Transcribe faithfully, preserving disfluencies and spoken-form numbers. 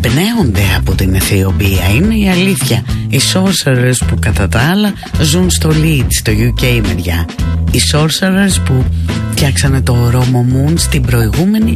εμπνέονται από την αιθιοπία, είναι η αλήθεια. Οι Sorcerers που κατά τα άλλα ζουν στο Leeds, στο γιου κέι μεριά. Οι Sorcerers που φτιάξανε το Romo Moon στην προηγούμενη